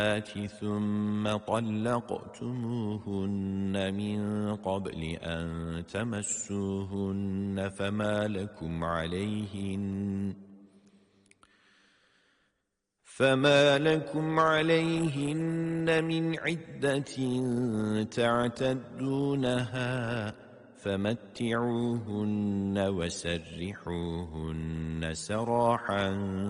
ثم طلقتموهن من قبل أن تمسوهن فما لكم عليهن من عدة تعتدونها فمتعوهن وسرحوهن سراحا